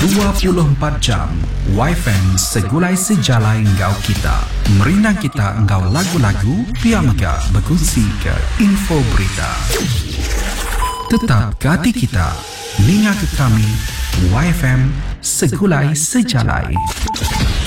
24 jam YFM segulai sejalai engkau kita. Merindang kita engkau lagu-lagu, piamaka berkongsi ke info berita. Tetap ke hati kita, linga ke kami, YFM segulai sejalai.